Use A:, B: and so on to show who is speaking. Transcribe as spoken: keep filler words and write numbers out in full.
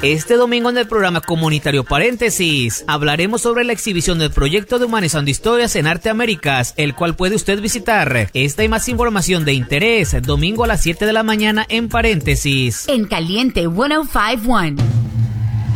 A: Este domingo en el programa comunitario Paréntesis hablaremos sobre la exhibición del proyecto de Humanizando Historias en Arte Américas, el cual puede usted visitar. Esta y más información de interés, domingo a las siete de la mañana en Paréntesis.
B: En Caliente ciento cincuenta y uno.